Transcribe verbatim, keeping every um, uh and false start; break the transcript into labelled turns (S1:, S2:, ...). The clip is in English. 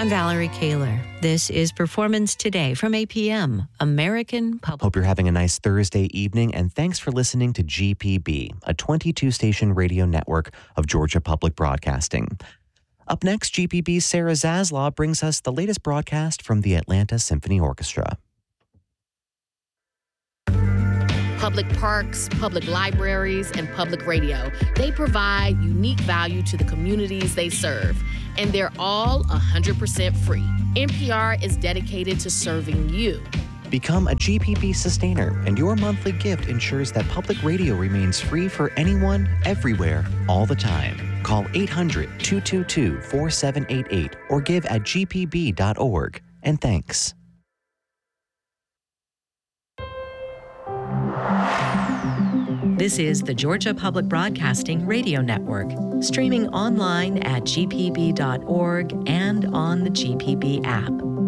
S1: I'm Valerie Kaler. This is Performance Today from A P M, American Public.
S2: Hope you're having a nice Thursday evening, and thanks for listening to G P B, a twenty-two station radio network of Georgia Public Broadcasting. Up next, G P B's Sarah Zaslaw brings us the latest broadcast from the Atlanta Symphony Orchestra.
S3: Public parks, public libraries, and public radio. They provide unique value to the communities they serve, and they're all one hundred percent free. N P R is dedicated to serving you.
S2: Become a G P B sustainer, and your monthly gift ensures that public radio remains free for anyone, everywhere, all the time. Call eight hundred, two two two, four seven eight eight or give at g p b dot org. And thanks.
S1: This is the Georgia Public Broadcasting Radio Network, streaming online at g p b dot org and on the G P B app.